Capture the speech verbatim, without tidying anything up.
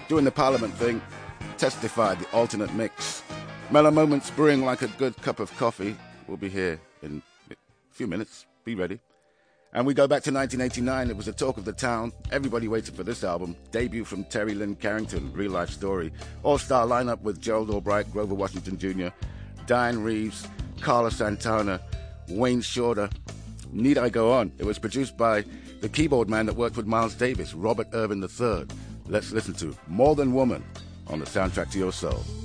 doing the Parliament thing. Testified, the alternate mix. Mellow moments brewing like a good cup of coffee. We'll be here in a few minutes. Be ready. And we go back to nineteen eighty-nine. It was the talk of the town. Everybody waited for this album. Debut from Terry Lynn Carrington, Real Life Story. All-star lineup with Gerald Albright, Grover Washington Junior, Diane Reeves, Carla Santana, Wayne Shorter. Need I go on? It was produced by the keyboard man that worked with Miles Davis, Robert Irvin the third. Let's listen to More Than Woman on the soundtrack to your soul.